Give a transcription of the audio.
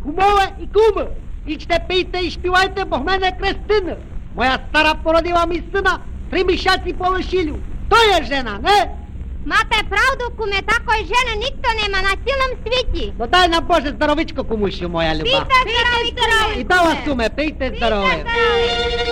кумове і куми. Ічте, пийте і співайте, бо в мене крестина. Моя стара породила мій сина 3 місяці по весіллю. То є жена, не? Мате правду, куме, такої жени ніхто нема на цілому світі. Ну дай нам Боже здоровичко комусь, моя люба. Пійте здорові, І до вас, куме, пийте здоров'я. здорові.